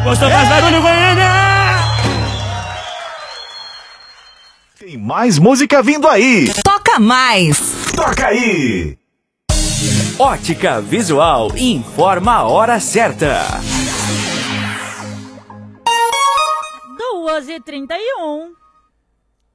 Gostou? Faz barulho, Goiânia! Tem mais música vindo aí. Toca mais. Toca aí. Ótica Visual informa a hora certa. 2h31.